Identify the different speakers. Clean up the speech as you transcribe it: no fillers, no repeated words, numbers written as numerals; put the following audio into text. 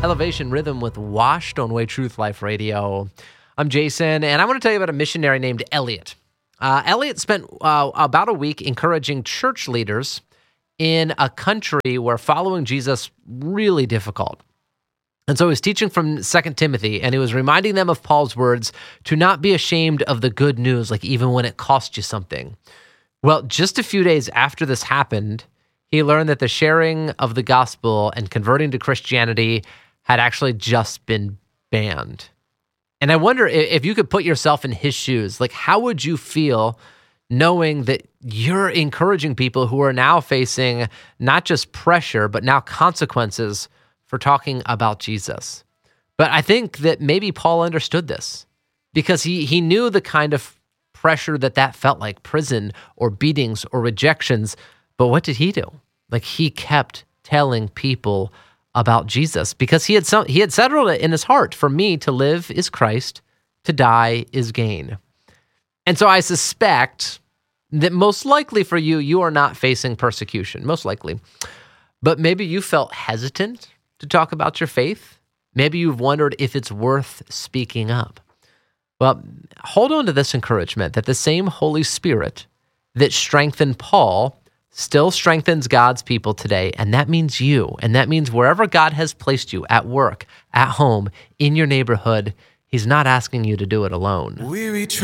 Speaker 1: Elevation Rhythm with Washed on Way Truth Life Radio. I'm Jason, and I want to tell you about a missionary named Elliot. Elliot spent about a week encouraging church leaders in a country where following Jesus really difficult. And so he was teaching from 2 Timothy, and he was reminding them of Paul's words to not be ashamed of the good news, like even when it costs you something. Well, just a few days after this happened, he learned that the sharing of the gospel and converting to Christianity had actually just been banned. And I wonder if you could put yourself in his shoes, like how would you feel knowing that you're encouraging people who are now facing not just pressure, but now consequences for talking about Jesus? But I think that maybe Paul understood this because he knew the kind of pressure that felt like, prison or beatings or rejections. But what did he do? Like he kept telling people about Jesus because he had settled it in his heart. For me, to live is Christ, to die is gain. And so I suspect that most likely for you, you are not facing persecution, most likely. But maybe you felt hesitant to talk about your faith. Maybe you've wondered if it's worth speaking up. Well, hold on to this encouragement that the same Holy Spirit that strengthened Paul still strengthens God's people today, and that means you, and that means wherever God has placed you, at work, at home, in your neighborhood, He's not asking you to do it alone.